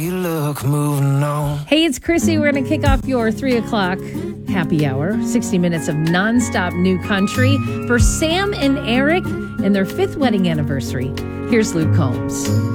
You look moving on. Hey, it's Chrissy. We're going to kick off your 3 o'clock happy hour. 60 minutes of nonstop new country for Sam and Eric and their 5th wedding anniversary. Here's Luke Combs.